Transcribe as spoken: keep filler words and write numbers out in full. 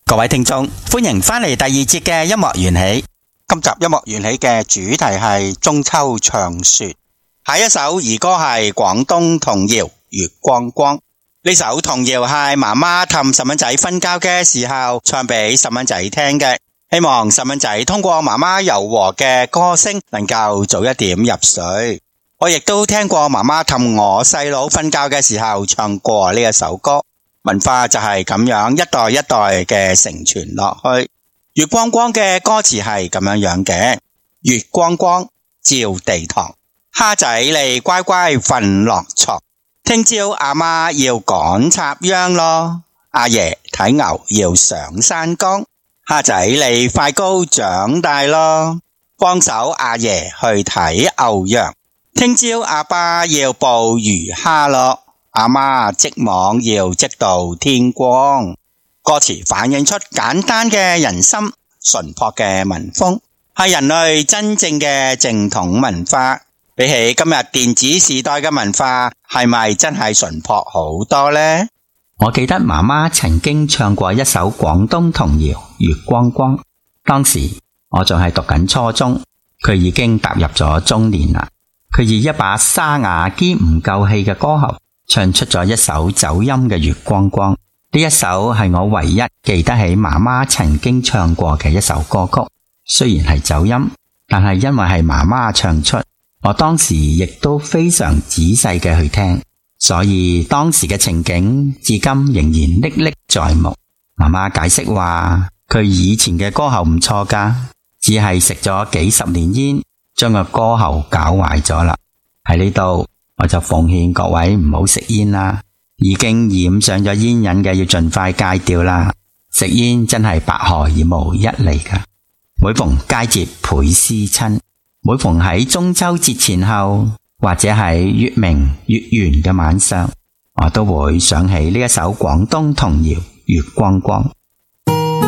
各位聽眾，歡迎返嚟第二節嘅音樂緣起。今集音樂緣起嘅主題係中秋長說。下一首兒歌係廣東童謠《月光光》。呢首童謠係媽媽氹細蚊仔瞓覺嘅時候唱俾細蚊仔聽嘅，希望細蚊仔通過媽媽柔和嘅歌聲能夠早一點入睡。我亦都聽過媽媽氹我細佬瞓覺嘅時候唱過呢一首歌。文化就係咁樣一代一代嘅承傳落去。月光光嘅歌詞係咁樣樣嘅：月光光照地堂，蝦仔你乖乖瞓落床，聽朝阿媽要趕插秧咯，阿爺睇牛要上山崗，蝦仔你快高長大咯，幫手阿爺去睇牛羊，聽朝阿爸要捕魚蝦咯，阿媽織網要織到天光。歌詞反映出簡單嘅人心，淳樸嘅民風，係人類真正嘅正統文化。比起今日電子時代嘅文化，係咪真係淳樸好多呢？ 我記得媽媽曾經唱過一首廣東童謠《月光光》，當時我仲係讀緊初中，佢已經踏入咗中年啦。佢以一把沙啞兼唔夠氣嘅歌喉，唱出咗一首走音嘅《月光光》。呢一首係我唯一記得起媽媽曾經唱過嘅一首歌曲。雖然係走音，但係因為係媽媽唱出，我當時亦都非常仔細嘅去聽，所以當時嘅情景至今仍然歷歷在目。媽媽解釋話，佢以前嘅歌喉唔錯噶，只係食咗幾十年煙，將個歌喉搞壞咗啦。喺呢度我就奉勸各位唔好食煙啦，已經染上咗煙癮嘅要盡快戒掉啦。食煙真係百害而無一利噶。每逢佳節倍思親，每逢喺中秋節前後，或者喺月明月圓嘅晚上，我都會想起呢一首廣東童謠《月光光》。